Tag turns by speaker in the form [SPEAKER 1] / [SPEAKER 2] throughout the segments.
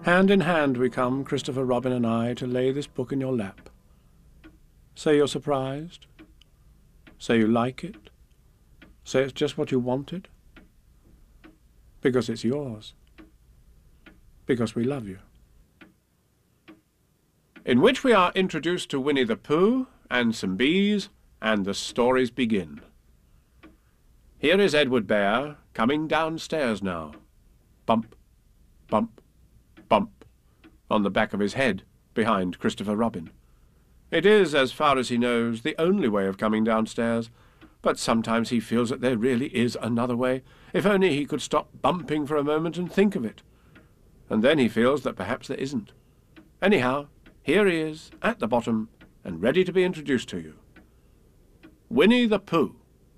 [SPEAKER 1] Hand in hand we come, Christopher Robin and I, to lay this book in your lap. Say you're surprised. Say you like it. Say it's just what you wanted. Because it's yours. Because we love you. In which we are introduced to Winnie the Pooh and some bees, and the stories begin. Here is Edward Bear coming downstairs now. Bump, bump, bump, on the back of his head, behind Christopher Robin. It is, as far as he knows, the only way of coming downstairs, but sometimes he feels that there really is another way, if only he could stop bumping for a moment and think of it. And then he feels that perhaps there isn't. Anyhow, here he is, at the bottom, and ready to be introduced to you. Winnie the Pooh.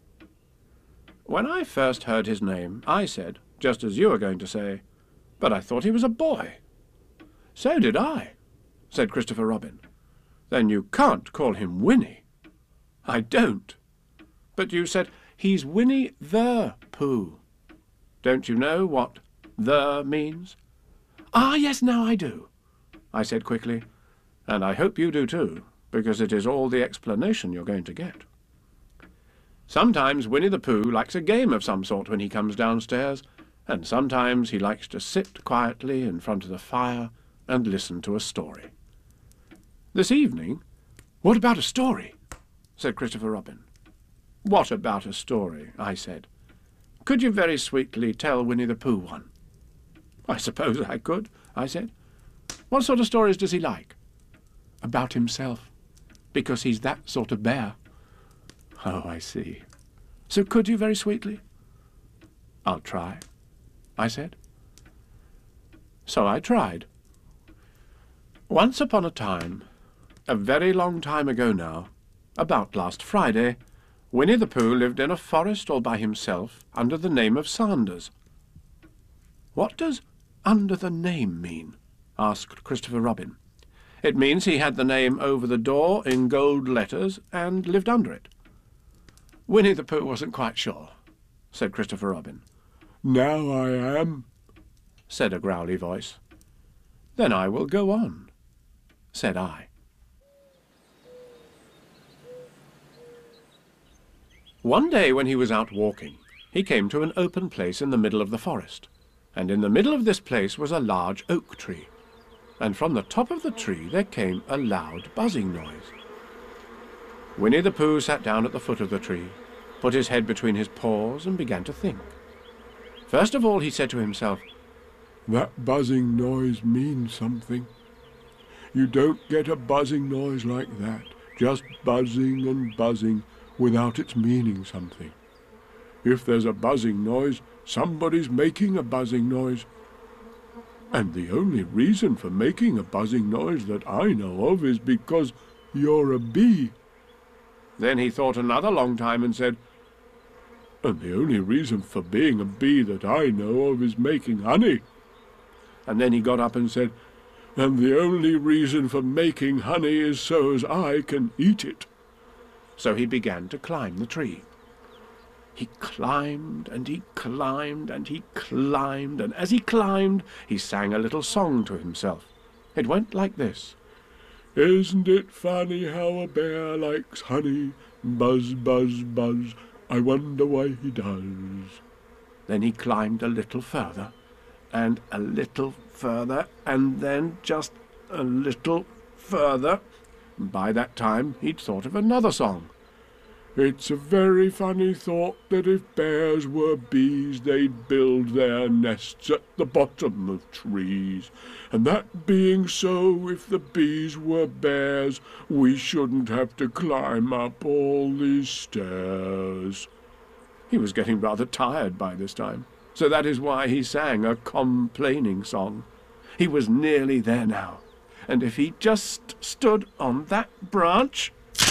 [SPEAKER 1] When I first heard his name, I said, just as you are going to say, but I thought he was a boy. So did I, said Christopher Robin. Then you can't call him Winnie. I don't. But you said, he's Winnie the Pooh. Don't you know what the means? Ah, yes, now I do, I said quickly. And I hope you do too, because it is all the explanation you're going to get. Sometimes Winnie the Pooh likes a game of some sort when he comes downstairs, and sometimes he likes to sit quietly in front of the fire and listen to a story. This evening, what about a story? Said Christopher Robin. What about a story? I said. Could you very sweetly tell Winnie the Pooh one? I suppose I could, I said. What sort of stories does he like? About himself, because he's that sort of bear. Oh, I see. So could you very sweetly? I'll try, I said. So I tried. Once upon a time, a very long time ago now, about last Friday, Winnie the Pooh lived in a forest all by himself under the name of Sanders. What does under the name mean? Asked Christopher Robin. It means he had the name over the door in gold letters and lived under it. Winnie the Pooh wasn't quite sure, said Christopher Robin. Now I am, said a growly voice. Then I will go on, said I. One day when he was out walking, he came to an open place in the middle of the forest, and in the middle of this place was a large oak tree, and from the top of the tree there came a loud buzzing noise. Winnie the Pooh sat down at the foot of the tree, put his head between his paws and began to think. First of all he said to himself, "That buzzing noise means something. You don't get a buzzing noise like that, just buzzing and buzzing, without its meaning something. If there's a buzzing noise, somebody's making a buzzing noise. And the only reason for making a buzzing noise that I know of is because you're a bee." Then he thought another long time and said, "And the only reason for being a bee that I know of is making honey." And then he got up and said, "And the only reason for making honey is so as I can eat it." So he began to climb the tree. He climbed and he climbed and he climbed, and as he climbed he sang a little song to himself. It went like this. "Isn't it funny how a bear likes honey? Buzz, buzz, buzz, I wonder why he does." Then he climbed a little further, and a little further, and then just a little further. By that time he'd thought of another song. "It's a very funny thought that if bears were bees, they'd build their nests at the bottom of trees. And that being so, if the bees were bears, we shouldn't have to climb up all these stairs." He was getting rather tired by this time, so that is why he sang a complaining song. He was nearly there now, and if he just stood on that branch...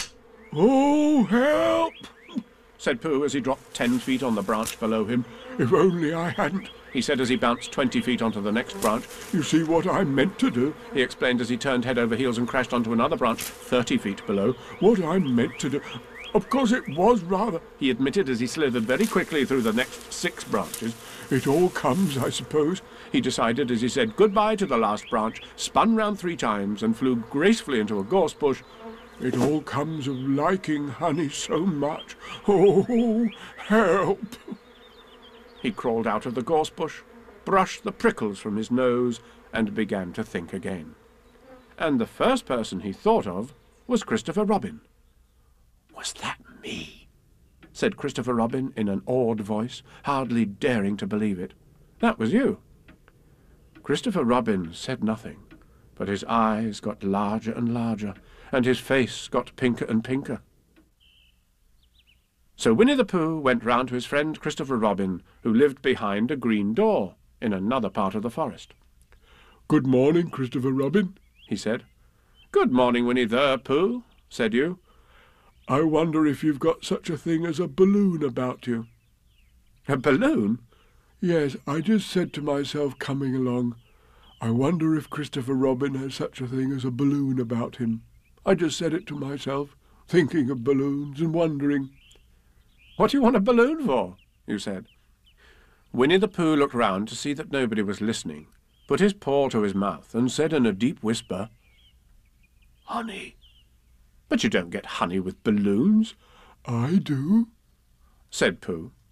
[SPEAKER 1] "Oh, help!" said Pooh as he dropped 10 feet on the branch below him. "If only I hadn't," he said as he bounced 20 feet onto the next branch. "You see what I meant to do," he explained as he turned head over heels and crashed onto another branch 30 feet below. "What I meant to do... Of course it was rather," he admitted as he slithered very quickly through the next 6 branches. "It all comes, I suppose," He decided as he said goodbye to the last branch, spun round 3 times, and flew gracefully into a gorse bush.
[SPEAKER 2] "It all comes of liking honey so much. Oh, help!"
[SPEAKER 1] He crawled out of the gorse bush, brushed the prickles from his nose, and began to think again. And the first person he thought of was Christopher Robin. "Was that me?" said Christopher Robin in an awed voice, hardly daring to believe it. "That was you." Christopher Robin said nothing, but his eyes got larger and larger, and his face got pinker and pinker. So Winnie the Pooh went round to his friend Christopher Robin, who lived behind a green door in another part of the forest.
[SPEAKER 2] "Good morning, Christopher Robin," he said.
[SPEAKER 1] "Good morning, Winnie the Pooh," said you.
[SPEAKER 2] "I wonder if you've got such a thing as a balloon about you."
[SPEAKER 1] "A balloon?"
[SPEAKER 2] "Yes, I just said to myself coming along, I wonder if Christopher Robin has such a thing as a balloon about him. I just said it to myself, thinking of balloons and wondering."
[SPEAKER 1] "What do you want a balloon for?" you said. Winnie the Pooh looked round to see that nobody was listening, put his paw to his mouth, and said in a deep whisper, "Honey." "But you don't get honey with balloons."
[SPEAKER 2] "I do,"
[SPEAKER 1] said Pooh.